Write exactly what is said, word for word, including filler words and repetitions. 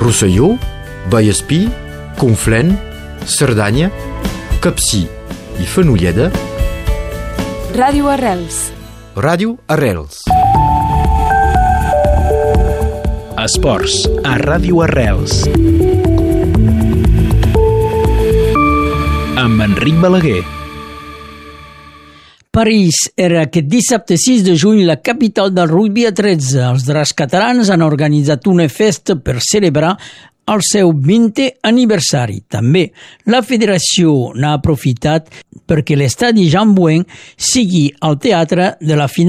Rosselló, Vallespí, Conflent, Cerdanya, Capcir i Fenolleda. Ràdio Arrels. Ràdio Arrels. Esports a Ràdio Arrels. Amb Enric Balaguer. París era aquest dissabte sis de juny la capital del rugby a tretze. Els dracs catalans han organitzat una festa per celebrar el seu vintè aniversari. També la federació n'ha aprofitat perquè l'estadi Jean Bouin sigui el teatre de la final